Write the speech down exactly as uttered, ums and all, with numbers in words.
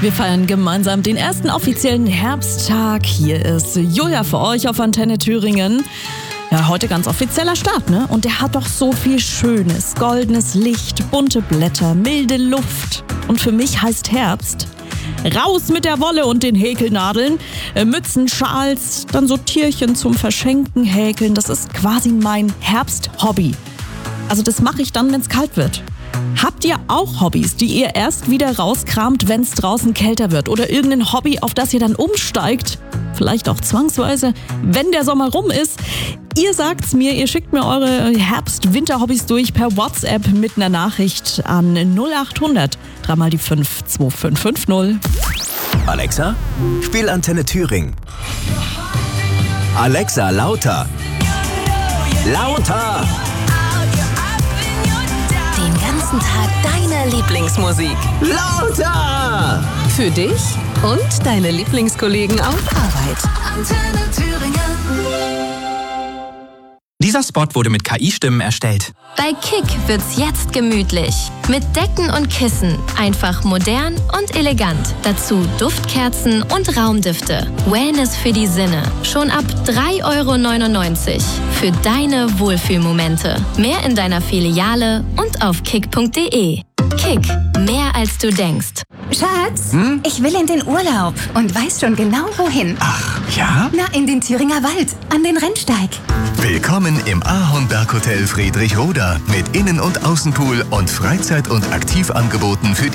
Wir feiern gemeinsam den ersten offiziellen Herbsttag. Hier ist Julia für euch auf Antenne Thüringen. Ja, heute ganz offizieller Start, ne? Und der hat doch so viel Schönes. Goldenes Licht, bunte Blätter, milde Luft. Und für mich heißt Herbst: raus mit der Wolle und den Häkelnadeln, äh, Mützen, Schals, dann so Tierchen zum Verschenken häkeln. Das ist quasi mein Herbsthobby. Also das mache ich dann, wenn es kalt wird. Habt ihr auch Hobbys, die ihr erst wieder rauskramt, wenn es draußen kälter wird? Oder irgendein Hobby, auf das ihr dann umsteigt? Vielleicht auch zwangsweise, wenn der Sommer rum ist. Ihr sagt's mir, ihr schickt mir eure Herbst-Winter-Hobbys durch per WhatsApp mit einer Nachricht an null acht hundert, dreimal die fünf, zwei fünf fünf null. Alexa, spiel Antenne Thüringen. Alexa, lauter. Lauter. Den ganzen Tag deine Lieblingsmusik. Lauter. Für dich und deine Lieblingskollegen auf Arbeit. Antenne Thüringen. Dieser Spot wurde mit K I-Stimmen erstellt. Bei Kick wird's jetzt gemütlich. Mit Decken und Kissen. Einfach modern und elegant. Dazu Duftkerzen und Raumdüfte. Wellness für die Sinne. Schon ab drei Euro neunundneunzig. Für deine Wohlfühlmomente. Mehr in deiner Filiale und auf kick punkt de. Kick. Mehr als du denkst. Schatz, hm? Ich will in den Urlaub und weiß schon genau wohin. Ach, ja? Na, in den Thüringer Wald, an den Rennsteig. Willkommen im Ahornberg Hotel Friedrichroda mit Innen- und Außenpool und Freizeit- und Aktivangeboten für